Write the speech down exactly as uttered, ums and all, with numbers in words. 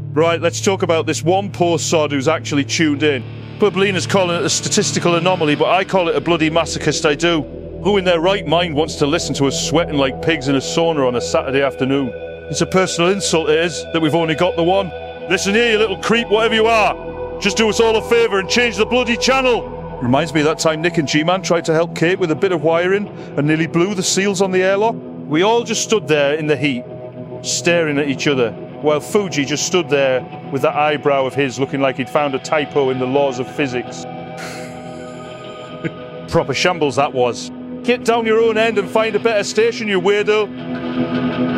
Right, let's talk about this one poor sod who's actually tuned in. Bublina's calling it a statistical anomaly, but I call it a bloody masochist, I do. Who in their right mind wants to listen to us sweating like pigs in a sauna on a Saturday afternoon? It's a personal insult, it is, that we've only got the one. Listen here, you little creep, whatever you are. Just do us all a favour and change the bloody channel. Reminds me of that time Nick and G-Man tried to help Kate with a bit of wiring and nearly blew the seals on the airlock. We all just stood there in the heat, staring at each other, while Fuji just stood there with that eyebrow of his looking like he'd found a typo in the laws of physics. Proper shambles that was. Get down your own end and find a better station, you weirdo.